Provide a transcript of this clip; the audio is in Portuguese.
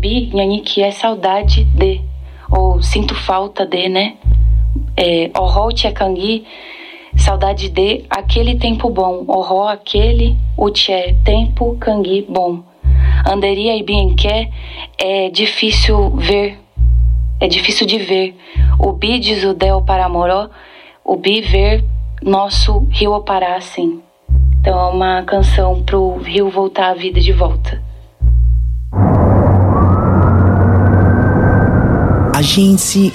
bi, que é saudade de, ou sinto falta de, né? Oró tchê cangui, saudade de aquele tempo bom. Oró aquele, o tchê, tempo cangui bom. Anderia e bienqué é difícil ver, é difícil de ver. O bi diz o del para moró, o bi ver nosso rio Opará assim. Então é uma canção pro rio voltar à vida de volta. A gente